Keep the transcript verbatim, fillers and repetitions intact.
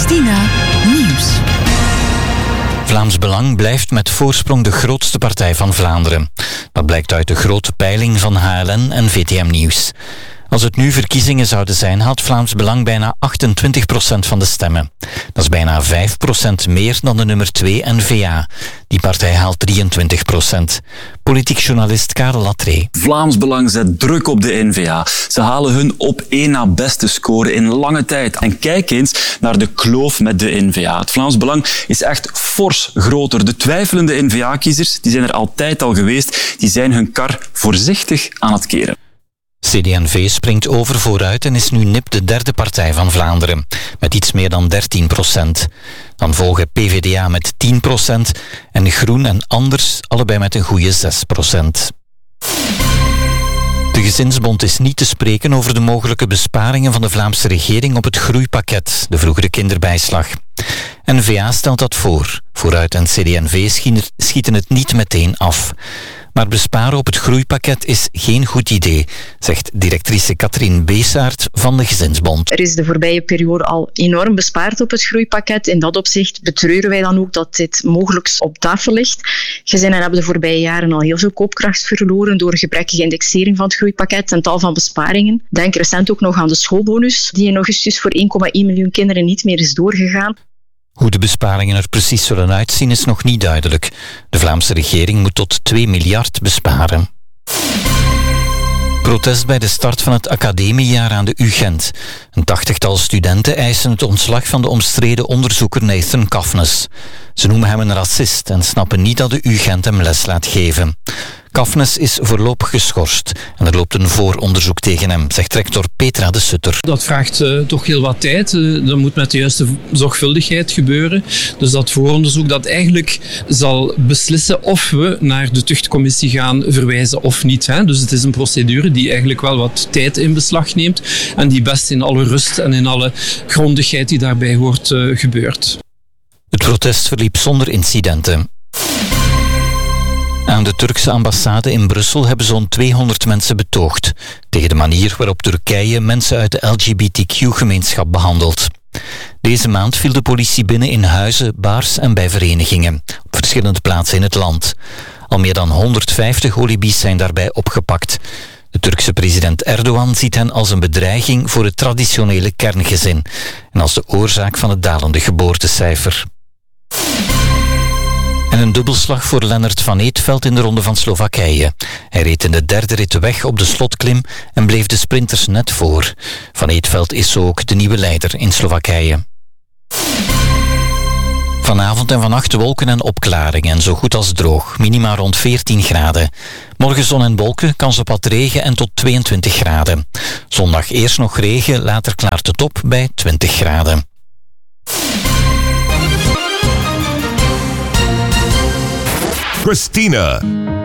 Christina Nieuws. Vlaams Belang blijft met voorsprong de grootste partij van Vlaanderen. Dat blijkt uit de grote peiling van H L N en V T M Nieuws. Als het nu verkiezingen zouden zijn, haalt Vlaams Belang bijna achtentwintig procent van de stemmen. Dat is bijna vijf procent meer dan de nummer twee N V A. Die partij haalt drieëntwintig procent. Politiek journalist Karel Latree. Vlaams Belang zet druk op de N V A. Ze halen hun op één na beste score in lange tijd. En kijk eens naar de kloof met de N V A. Het Vlaams Belang is echt fors groter. De twijfelende N V A-kiezers, die zijn er altijd al geweest, die zijn hun kar voorzichtig aan het keren. C D en V springt over vooruit en is nu nipt de derde partij van Vlaanderen, met iets meer dan dertien procent. Dan volgen P V D A met tien procent en Groen en Anders allebei met een goede zes procent. De Gezinsbond is niet te spreken over de mogelijke besparingen van de Vlaamse regering op het groeipakket, de vroegere kinderbijslag. N V A stelt dat voor. Vooruit en C D en V schieten het niet meteen af. Maar besparen op het groeipakket is geen goed idee, zegt directrice Katrien Beesaert van de Gezinsbond. Er is de voorbije periode al enorm bespaard op het groeipakket. In dat opzicht betreuren wij dan ook dat dit mogelijk op tafel ligt. Gezinnen hebben de voorbije jaren al heel veel koopkracht verloren door gebrekkige indexering van het groeipakket en tal van besparingen. Denk recent ook nog aan de schoolbonus, die in augustus voor één komma één miljoen kinderen niet meer is doorgegaan. Hoe de besparingen er precies zullen uitzien is nog niet duidelijk. De Vlaamse regering moet tot twee miljard besparen. Protest bij de start van het academiejaar aan de U Gent. Een tachtigtal studenten eisen het ontslag van de omstreden onderzoeker Nathan Cafnes. Ze noemen hem een racist en snappen niet dat de U Gent hem les laat geven. Cafnes is voorlopig geschorst en er loopt een vooronderzoek tegen hem, zegt rector Petra de Sutter. Dat vraagt uh, toch heel wat tijd. Uh, dat moet met de juiste zorgvuldigheid gebeuren. Dus dat vooronderzoek dat eigenlijk zal beslissen of we naar de tuchtcommissie gaan verwijzen of niet. Hè. Dus het is een procedure die eigenlijk wel wat tijd in beslag neemt en die best in alle rust en in alle grondigheid die daarbij hoort uh, gebeurt. Het protest verliep zonder incidenten. Aan de Turkse ambassade in Brussel hebben zo'n tweehonderd mensen betoogd tegen de manier waarop Turkije mensen uit de L G B T Q-gemeenschap behandelt. Deze maand viel de politie binnen in huizen, bars en bij verenigingen, op verschillende plaatsen in het land. Al meer dan honderdvijftig olibi's zijn daarbij opgepakt. De Turkse president Erdogan ziet hen als een bedreiging voor het traditionele kerngezin en als de oorzaak van het dalende geboortecijfer. En een dubbelslag voor Lennart van Eetveld in de Ronde van Slowakije. Hij reed in de derde rit weg op de slotklim en bleef de sprinters net voor. Van Eetveld is zo ook de nieuwe leider in Slowakije. Vanavond en vannacht wolken en opklaringen en zo goed als droog. Minima rond veertien graden. Morgen zon en wolken, kans op wat regen en tot tweeëntwintig graden. Zondag eerst nog regen, later klaart het op bij twintig graden. Christina